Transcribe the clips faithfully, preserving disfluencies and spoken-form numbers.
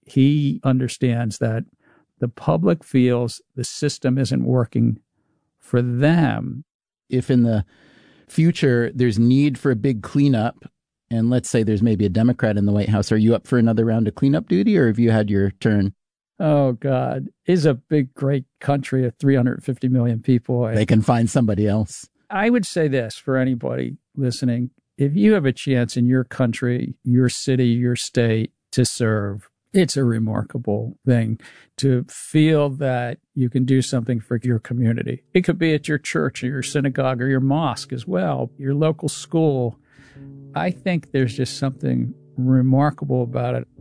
he understands that the public feels the system isn't working for them. If in the future there's need for a big cleanup, and let's say there's maybe a Democrat in the White House, are you up for another round of cleanup duty, or have you had your turn? Oh, God. It's a big, great country of three hundred fifty million people. They can find somebody else. I would say this for anybody listening. If you have a chance in your country, your city, your state to serve, it's a remarkable thing to feel that you can do something for your community. It could be at your church or your synagogue or your mosque as well, your local school. I think there's just something remarkable about it.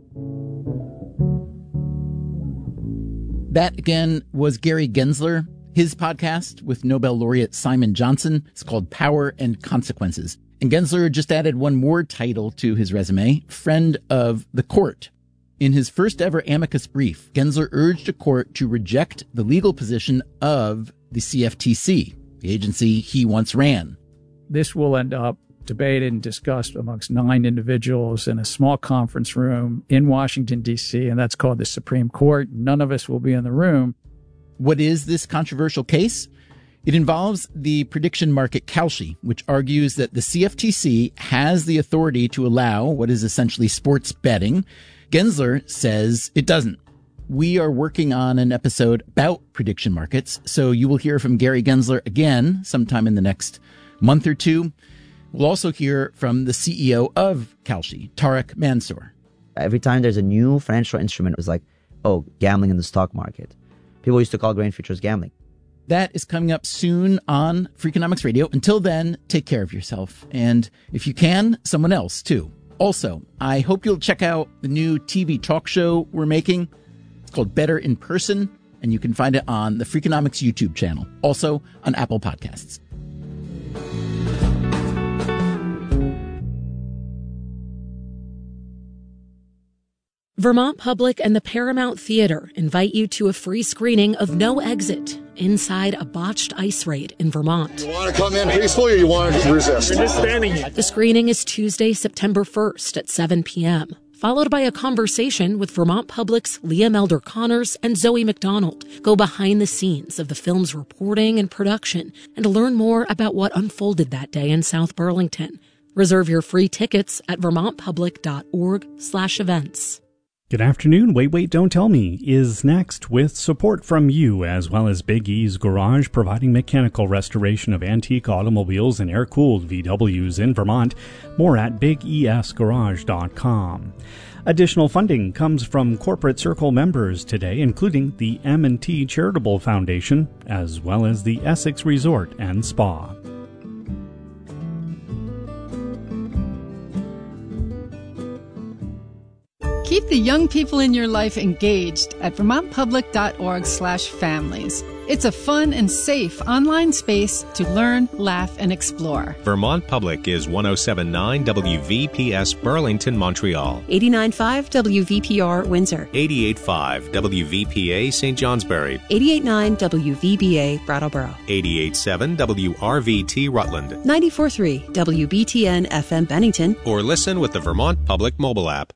That, again, was Gary Gensler. His podcast with Nobel laureate Simon Johnson is called Power and Consequences. And Gensler just added one more title to his resume, Friend of the Court. In his first ever amicus brief, Gensler urged a court to reject the legal position of the C F T C, the agency he once ran. This will end up debated and discussed amongst nine individuals in a small conference room in Washington, D C, and that's called the Supreme Court. None of us will be in the room. What is this controversial case? It involves the prediction market Kalshi, which argues that the C F T C has the authority to allow what is essentially sports betting. Gensler says it doesn't. We are working on an episode about prediction markets, so you will hear from Gary Gensler again sometime in the next month or two. We'll also hear from the C E O of Kalshi, Tarek Mansour. Every time there's a new financial instrument, it was like, oh, gambling in the stock market. People used to call grain futures gambling. That is coming up soon on Freakonomics Radio. Until then, take care of yourself. And if you can, someone else too. Also, I hope you'll check out the new T V talk show we're making. It's called Better in Person, and you can find it on the Freakonomics YouTube channel, also on Apple Podcasts. Vermont Public and the Paramount Theater invite you to a free screening of No Exit inside a botched ice raid in Vermont. You want to come in peacefully or you want to resist? We're just standing here. The screening is Tuesday, September first at seven p.m., followed by a conversation with Vermont Public's Liam Elder Connors and Zoe McDonald. Go behind the scenes of the film's reporting and production and learn more about what unfolded that day in South Burlington. Reserve your free tickets at vermontpublic.org slash events. Good afternoon. Wait, Wait, Don't Tell Me is next with support from you, as well as Big E's Garage, providing mechanical restoration of antique automobiles and air-cooled V Ws in Vermont. More at big e s garage dot com. Additional funding comes from Corporate Circle members today, including the M and T Charitable Foundation, as well as the Essex Resort and Spa. Keep the young people in your life engaged at vermontpublic.org slash families. It's a fun and safe online space to learn, laugh, and explore. Vermont Public is one oh seven point nine W V P S Burlington, Montreal. eighty-nine point five W V P R Windsor. eighty-eight point five W V P A Saint Johnsbury. eighty-eight point nine W V B A Brattleboro. eighty-eight point seven W R V T Rutland. ninety-four point three W B T N F M Bennington. Or listen with the Vermont Public mobile app.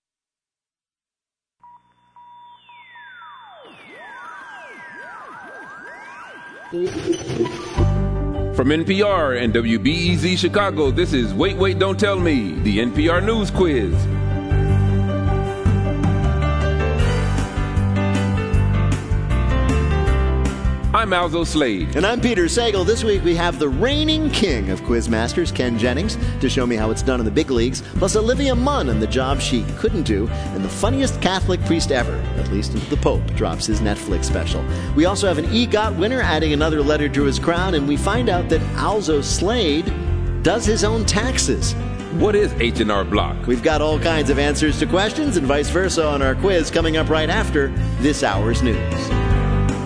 From N P R and W B E Z Chicago, this is Wait, Wait, Don't Tell Me, the N P R News Quiz. I'm Alzo Slade. And I'm Peter Sagal. This week we have the reigning king of Quizmasters, Ken Jennings, to show me how it's done in the big leagues, plus Olivia Munn and the job she couldn't do, and the funniest Catholic priest ever, at least until the Pope drops his Netflix special. We also have an EGOT winner adding another letter to his crown, and we find out that Alzo Slade does his own taxes. What is H and R Block? We've got all kinds of answers to questions and vice versa on our quiz coming up right after this hour's news.